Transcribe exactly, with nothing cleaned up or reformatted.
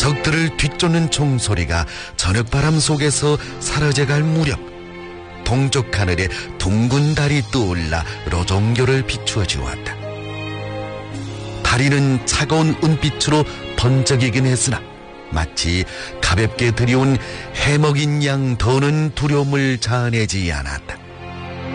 적들을 뒤쫓는 총소리가 저녁바람 속에서 사라져갈 무렵 동쪽 하늘에 둥근 달이 떠올라 로종교를 비추어 주었다. 다리는 차가운 은빛으로 번쩍이긴 했으나 마치 가볍게 들여온 해먹인 양 더는 두려움을 자아내지 않았다.